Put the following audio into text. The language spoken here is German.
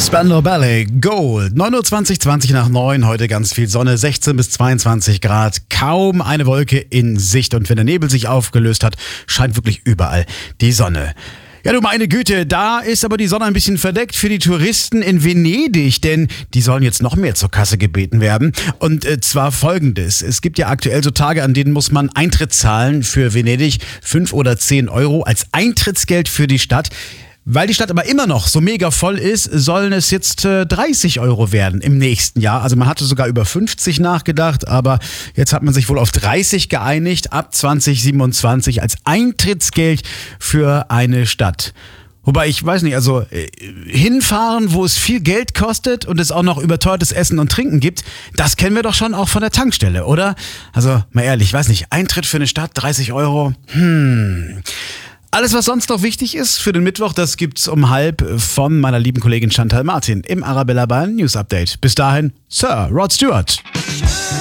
Spandau Ballet, Gold. 9.20 Uhr, 20 nach 9. Heute ganz viel Sonne, 16 bis 22 Grad. Kaum eine Wolke in Sicht. Und wenn der Nebel sich aufgelöst hat, scheint wirklich überall die Sonne. Ja, du meine Güte, da ist aber die Sonne ein bisschen verdeckt für die Touristen in Venedig, denn die sollen jetzt noch mehr zur Kasse gebeten werden. Und zwar Folgendes: Es gibt ja aktuell so Tage, an denen muss man Eintritt zahlen für Venedig, 5 oder 10 Euro als Eintrittsgeld für die Stadt. Weil die Stadt aber immer noch so mega voll ist, sollen es jetzt 30 Euro werden im nächsten Jahr. Also man hatte sogar über 50 nachgedacht, aber jetzt hat man sich wohl auf 30 geeinigt, ab 2027 als Eintrittsgeld für eine Stadt. Wobei, ich weiß nicht, also hinfahren, wo es viel Geld kostet und es auch noch überteuertes Essen und Trinken gibt, das kennen wir doch schon auch von der Tankstelle, oder? Also mal ehrlich, ich weiß nicht, Eintritt für eine Stadt, 30 Euro, Alles, was sonst noch wichtig ist für den Mittwoch, das gibt's um 12:30 von meiner lieben Kollegin Chantal Martin im Arabella Bayern News Update. Bis dahin, Sir Rod Stewart.